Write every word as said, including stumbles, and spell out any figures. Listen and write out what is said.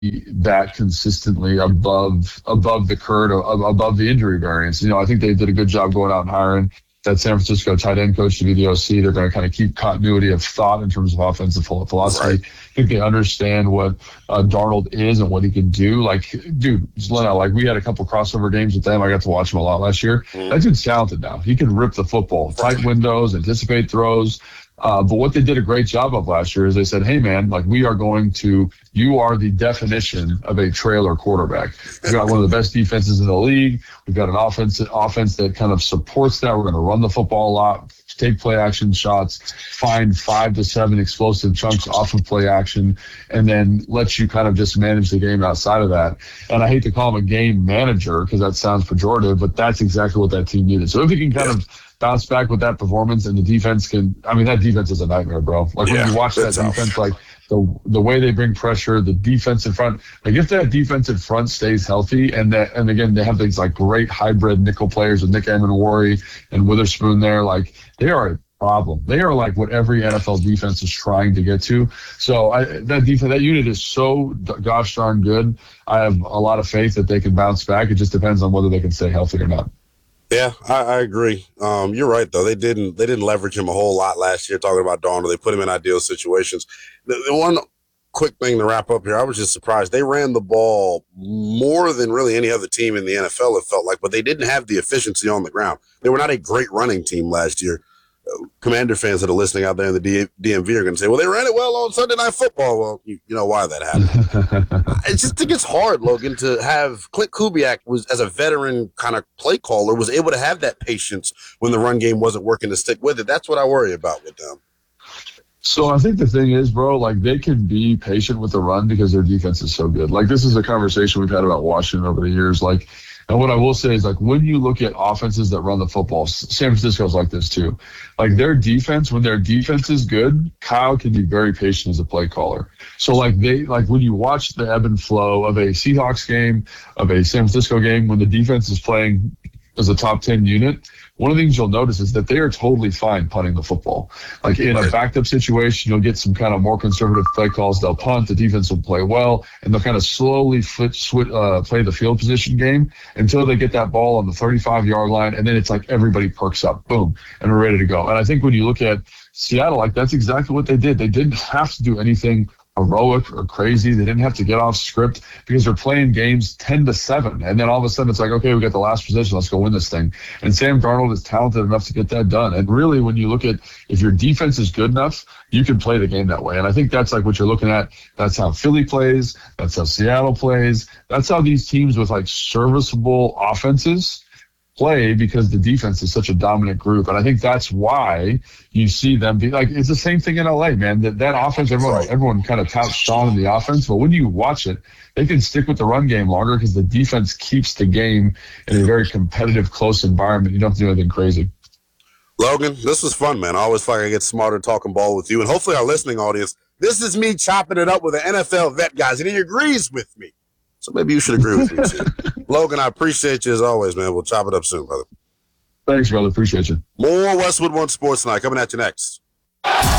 that consistently above above the curve, above the injury variance. You know, I think they did a good job going out and hiring that San Francisco tight end coach to be the O C. They're going to kind of keep continuity of thought in terms of offensive philosophy. Right. I think they understand what uh, Darnold is and what he can do. Like, dude, Leno, like we had a couple crossover games with them. I got to watch him a lot last year. Mm. That dude's talented now. He can rip the football, tight windows, anticipate throws. Uh, but what they did a great job of last year is they said, hey, man, like we are going to – you are the definition of a trailer quarterback. We've got one of the best defenses in the league. We've got an offense, offense that kind of supports that. We're going to run the football a lot, take play action shots, find five to seven explosive chunks off of play action, and then let you kind of just manage the game outside of that. And I hate to call him a game manager because that sounds pejorative, but that's exactly what that team needed. So if he can kind of – bounce back with that performance, and the defense can – I mean, that defense is a nightmare, bro. Like, yeah, when you watch that defense, tough. like, the the way they bring pressure, the defense in front – like, if that defense in front stays healthy, and, that, and again, they have these, like, great hybrid nickel players with Nick Amenwari and Witherspoon there, like, they are a problem. They are, like, what every N F L defense is trying to get to. So, I, that defense, that unit is so gosh darn good. I have a lot of faith that they can bounce back. It just depends on whether they can stay healthy or not. Yeah, I, I agree. Um, you're right, though. They didn't they didn't leverage him a whole lot last year, talking about Darnold. They put him in ideal situations. The, the one quick thing to wrap up here, I was just surprised. They ran the ball more than really any other team in the N F L, it felt like, but they didn't have the efficiency on the ground. They were not a great running team last year. Commander fans that are listening out there in the D M V are going to say, well, they ran it well on Sunday Night Football. Well, you, you know why that happened. I just think it's hard, Logan, to have Clint Kubiak, was as a veteran kind of play caller, was able to have that patience when the run game wasn't working to stick with it. That's what I worry about with them. So I think the thing is, bro, like they can be patient with the run because their defense is so good. Like this is a conversation we've had about Washington over the years. Like, and what I will say is, like, when you look at offenses that run the football, San Francisco's like this too. Like, their defense, when their defense is good, Kyle can be very patient as a play caller. So, like, they, like, when you watch the ebb and flow of a Seahawks game, of a San Francisco game, when the defense is playing as a top ten unit, one of the things you'll notice is that they are totally fine punting the football. Like in a backed up situation, you'll get some kind of more conservative play calls. They'll punt, the defense will play well, and they'll kind of slowly flip, switch, uh, play the field position game until they get that ball on the thirty-five yard line, and then it's like everybody perks up, boom, and we're ready to go. And I think when you look at Seattle, like that's exactly what they did. They didn't have to do anything heroic or crazy. They didn't have to get off script because they're playing games ten to seven. And then all of a sudden it's like, okay, we got the last possession. Let's go win this thing. And Sam Darnold is talented enough to get that done. And really, when you look at if your defense is good enough, you can play the game that way. And I think that's like what you're looking at. That's how Philly plays. That's how Seattle plays. That's how these teams with like serviceable offenses play, because the defense is such a dominant group. And I think that's why you see them be like, it's the same thing in L A, man. That that offense, everyone everyone kind of touts strong in the offense, but when you watch it, they can stick with the run game longer because the defense keeps the game in a very competitive, close environment. You don't have to do anything crazy. Logan, this was fun, man. I always feel like I get smarter talking ball with you. And hopefully our listening audience, this is me chopping it up with an N F L vet, guys, and he agrees with me. So maybe you should agree with me, too. Logan, I appreciate you as always, man. We'll chop it up soon, brother. Thanks, brother. Appreciate you. More Westwood One Sports Tonight coming at you next.